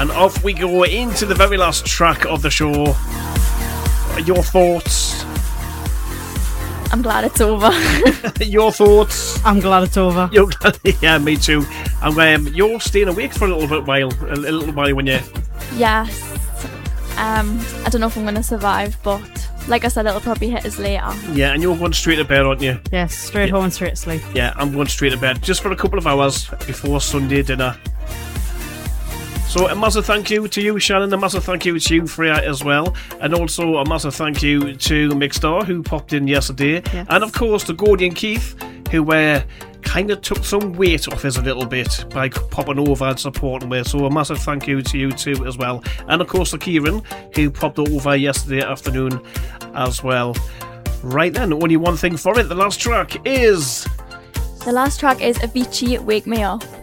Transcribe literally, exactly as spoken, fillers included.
And off we go into the very last track of the show. Your thoughts? I'm glad it's over. Your thoughts? I'm glad it's over. You're glad? Yeah, me too. And um, you're staying awake for a little bit while, a little while when you. Yes. Um, I don't know if I'm going to survive, but like I said, it'll probably hit us later. Yeah, and you're going straight to bed, aren't you? Yes, straight yeah. home and straight to sleep. Yeah, I'm going straight to bed just for a couple of hours before Sunday dinner. So a massive thank you to you, Shannon. A massive thank you to you, Freya, as well. And also a massive thank you to Mixstar, who popped in yesterday. Yes. And of course to Gordy Keith, who uh, kind of took some weight off us a little bit by popping over and supporting me. So a massive thank you to you too as well. And of course to Kieran, who popped over yesterday afternoon as well. Right then, only one thing for it. The last track is... The last track is Avicii, Wake Me Up.